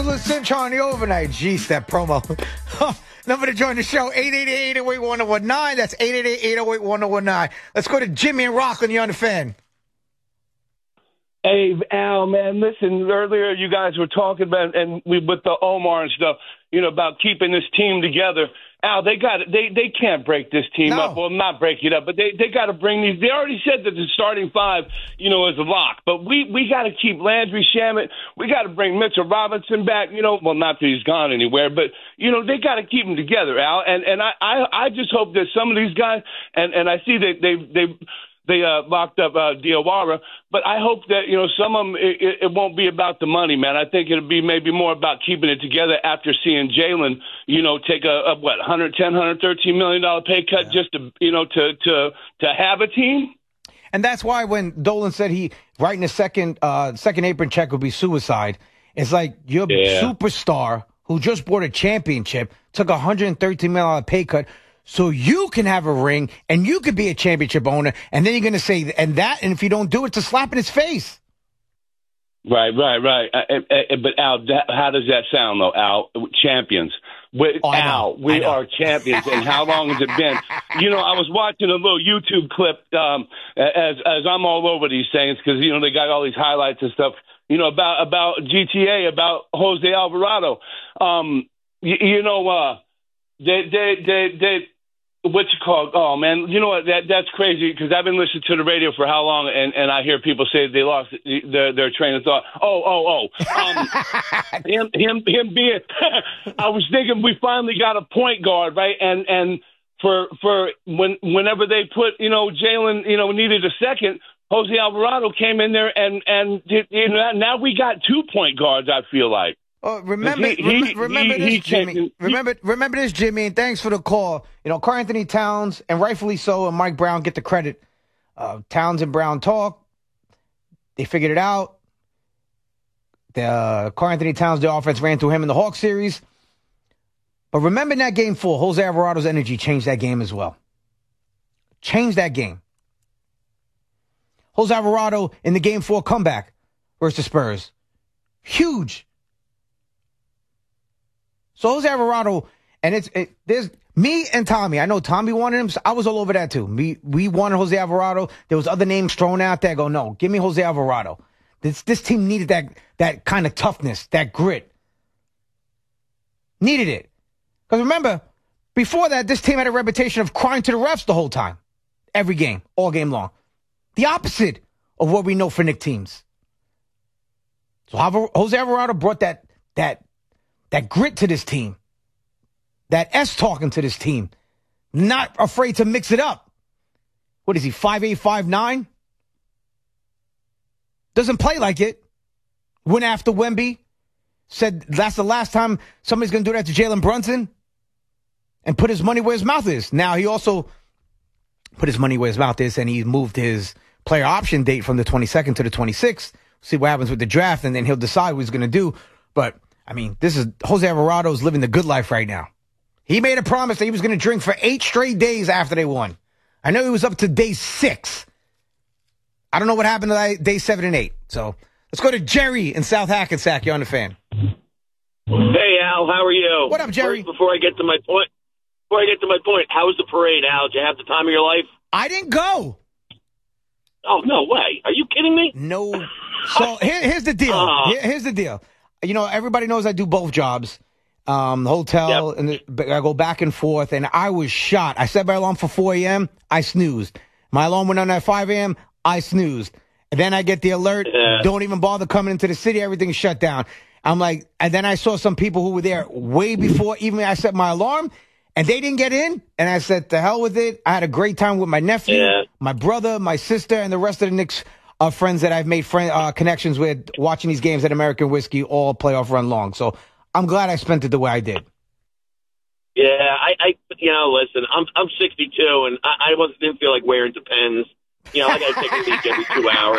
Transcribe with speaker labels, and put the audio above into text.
Speaker 1: Cinch on the overnight. Jeez, that promo. Number to join the show, 888-808-1019. That's 888-808-1019. Let's go to Jimmy and Rockland. You're on the Fan.
Speaker 2: Hey, Al, man, listen, earlier you guys were talking about, with the Omar and stuff, about keeping this team together. Al, they can't break this team up. Well, not break it up, but they got to bring these. They already said that the starting five, is a lock. But we got to keep Landry Shamet. We got to bring Mitchell Robinson back. Well, not that he's gone anywhere, but they got to keep them together, Al. And I just hope that some of these guys, and I see that they locked up Diawara, but I hope that some of them it won't be about the money, man. I think it'll be maybe more about keeping it together after seeing Jalen, take a $110, $113 million pay cut just to have a team.
Speaker 1: And that's why when Dolan said he writing a second apron check would be suicide, it's like your superstar who just bought a championship took a $113 million pay cut. So you can have a ring, and you could be a championship owner, and then you're going to say, and if you don't do it, it's a slap in his face.
Speaker 2: Right. But, Al, how does that sound, though, Al? Champions. We are champions, and how long has it been? I was watching a little YouTube clip as I'm all over these things because, they got all these highlights and stuff, about GTA, about Jose Alvarado. What's it called? Oh, man, you know what? That's crazy because I've been listening to the radio for how long, and I hear people say they lost their train of thought. Him being I was thinking we finally got a point guard, right? And for whenever they put, Jalen, needed a second, Jose Alvarado came in there, and now we got 2 point guards, I feel like.
Speaker 1: Oh, remember this, Jimmy. Remember this, Jimmy, and thanks for the call. Karl Anthony Towns, and rightfully so, and Mike Brown get the credit. Towns and Brown talk. They figured it out. Karl Anthony Towns, the offense ran through him in the Hawks series. But remember in that game 4, Jose Alvarado's energy changed that game as well. Changed that game. Jose Alvarado in the game 4 comeback versus the Spurs. Huge. So Jose Alvarado, and there's me and Tommy. I know Tommy wanted him. So I was all over that too. We wanted Jose Alvarado. There was other names thrown out there. I go, no, give me Jose Alvarado. This team needed that kind of toughness, that grit. Needed it. Because remember, before that, this team had a reputation of crying to the refs the whole time. Every game, all game long. The opposite of what we know for Knick teams. So Jose Alvarado brought that grit to this team. That S-talking to this team. Not afraid to mix it up. What is he, 5'8", 5'9"? Doesn't play like it. Went after Wemby. Said that's the last time somebody's going to do that to Jalen Brunson. And put his money where his mouth is. Now, he also put his money where his mouth is, and he moved his player option date from the 22nd to the 26th. See what happens with the draft, and then he'll decide what he's going to do. But this is Jose Alvarado's living the good life right now. He made a promise that he was going to drink for 8 straight days after they won. I know he was up to day 6. I don't know what happened to day 7 and 8. So let's go to Jerry in South Hackensack. You're on the Fan.
Speaker 3: Hey, Al, how are you?
Speaker 1: What up, Jerry?
Speaker 3: Before I get to my point, how was the parade, Al? Did you have the time of your life?
Speaker 1: I didn't go.
Speaker 3: Oh, no way. Are you kidding me?
Speaker 1: No. So here's the deal. Here's the deal. Everybody knows I do both jobs. Hotel, and I go back and forth, and I was shot. I set my alarm for 4 a.m., I snoozed. My alarm went on at 5 a.m., I snoozed. And then I get the alert, don't even bother coming into the city, everything's shut down. I'm like, and then I saw some people who were there way before even I set my alarm, and they didn't get in, and I said, to hell with it. I had a great time with my nephew, my brother, my sister, and the rest of the Knicks friends that I've made connections with watching these games at American Whiskey all playoff run long. So I'm glad I spent it the way I did.
Speaker 3: Yeah, listen, I'm 62, and I didn't feel like wearing Depends. I got to take a leak every 2 hours.